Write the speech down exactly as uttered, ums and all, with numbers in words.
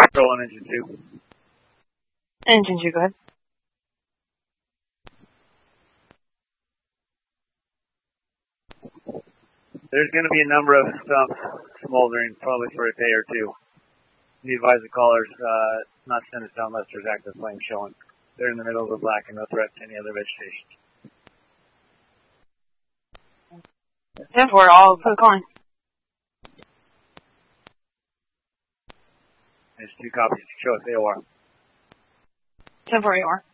Control on engine two. Engine two, go ahead. There's going to be a number of stumps smoldering probably for a day or two. We advise the callers uh, not to send us down unless there's active flame showing. They're in the middle of the black and no threat to any other vegetation. ten four, I'll put a call in. There's two copies. Show us A O R. ten four A O R.